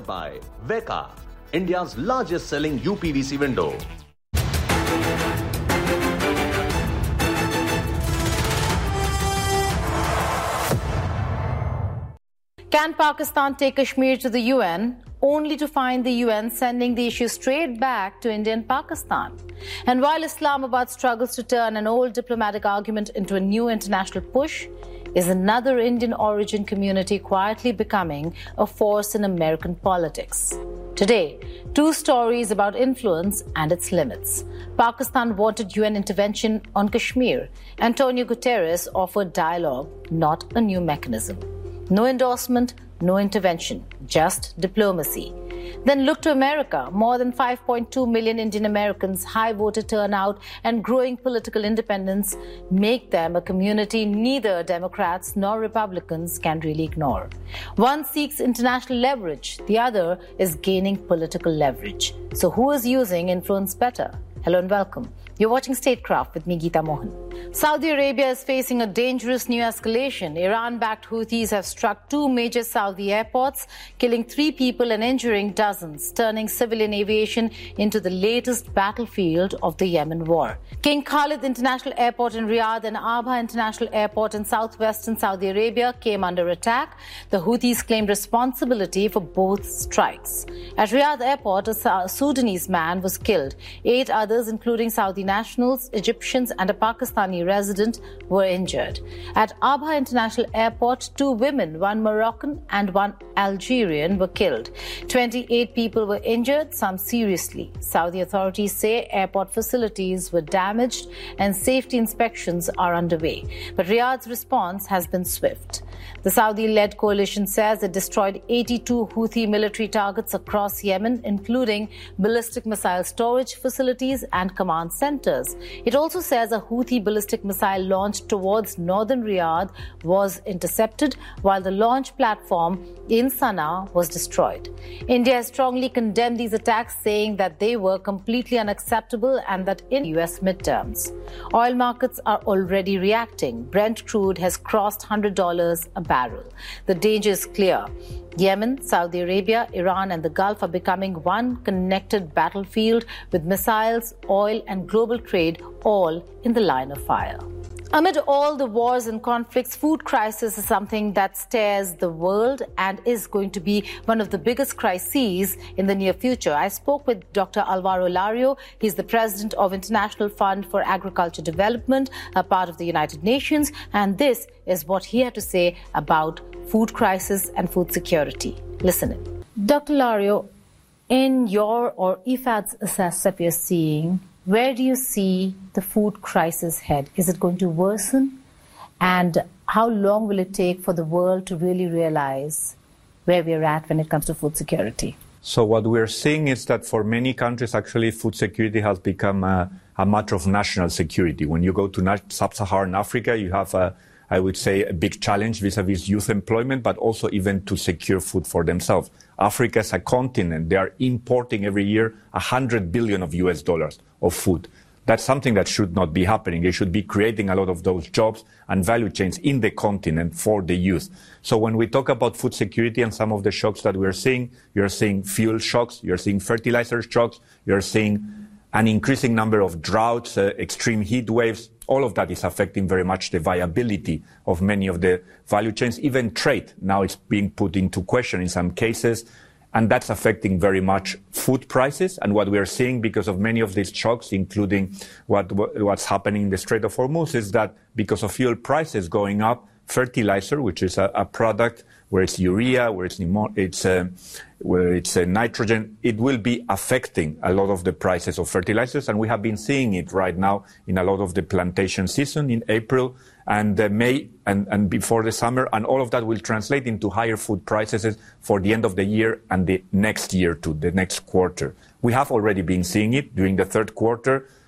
Powered by Veka, India's largest selling UPVC window. Can Pakistan take Kashmir to the UN, only to find the UN sending the issue straight back to India and Pakistan? And while Islamabad struggles to turn an old diplomatic argument into a new international push, is another Indian origin community quietly becoming a force in American politics? Today, two stories about influence and its limits. Pakistan wanted UN intervention on Kashmir. Antonio Guterres offered dialogue, not a new mechanism. No endorsement, no intervention, just diplomacy. Then look to America. More than 5.2 million Indian Americans, high voter turnout, and growing political independence make them a community neither Democrats nor Republicans can really ignore. One seeks international leverage, the other is gaining political leverage. So who is using influence better? Hello and welcome. You're watching Statecraft with me, Geeta Mohan. Saudi Arabia is facing a dangerous new escalation. Iran-backed Houthis have struck two major Saudi airports, killing 3 people and injuring dozens, turning civilian aviation into the latest battlefield of the Yemen war. King Khalid International Airport in Riyadh and Abha International Airport in southwestern Saudi Arabia came under attack. The Houthis claimed responsibility for both strikes. At Riyadh Airport, a Sudanese man was killed. 8 others, including Saudi nationals, Egyptians and a Pakistani resident, were injured. At Abha International Airport, 2 women, 1 Moroccan and 1 Algerian, were killed. 28 people were injured, some seriously. Saudi authorities say airport facilities were damaged and safety inspections are underway. But Riyadh's response has been swift. The Saudi-led coalition says it destroyed 82 Houthi military targets across Yemen, including ballistic missile storage facilities and command centers. It also says a Houthi ballistic missile launched towards northern Riyadh was intercepted, while the launch platform in Sana'a was destroyed. India has strongly condemned these attacks, saying that they were completely unacceptable and that in US midterms. Oil markets are already reacting. Brent crude has crossed $100 a barrel. The danger is clear. Yemen, Saudi Arabia, Iran and the Gulf are becoming one connected battlefield with missiles, oil and global trade all in the line of fire. Amid all the wars and conflicts, food crisis is something that stares the world and is going to be one of the biggest crises in the near future. I spoke with Dr. Alvaro Lario. He's the president of International Fund for Agriculture Development, a part of the United Nations, and this is what he had to say about food crisis and food security. Listen in. Dr. Lario, in your or IFAD's assessment we are seeing, where do you see the food crisis head? Is it going to worsen? And how long will it take for the world to really realize where we're at when it comes to food security? So what we're seeing is that for many countries, actually, food security has become a matter of national security. When you go to sub-Saharan Africa, you have I would say, a big challenge vis-a-vis youth employment, but also even to secure food for themselves. Africa is a continent. They are importing every year $100 billion of US dollars of food. That's something that should not be happening. They should be creating a lot of those jobs and value chains in the continent for the youth. So when we talk about food security and some of the shocks that we're seeing, you're seeing fuel shocks, you're seeing fertilizer shocks, you're seeing an increasing number of droughts, extreme heat waves. All of that is affecting very much the viability of many of the value chains. Even trade now is being put into question in some cases, and that's affecting very much food prices. And what we are seeing because of many of these shocks, including what's happening in the Strait of Hormuz, is that because of fuel prices going up, fertilizer, which is a product where it's urea, where it's nitrogen, it will be affecting a lot of the prices of fertilizers. And we have been seeing it right now in a lot of the plantation season in April and May and before the summer. And all of that will translate into higher food prices for the end of the year and the next year too, the next quarter. We have already been seeing it during the third quarter.